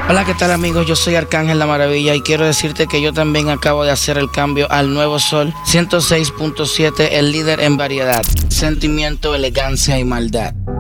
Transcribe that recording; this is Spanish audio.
Hola, ¿qué tal amigos? Yo soy Arcángel La Maravilla y quiero decirte que yo también acabo de hacer el cambio al nuevo Sol 106.7, el líder en variedad, sentimiento, elegancia y maldad.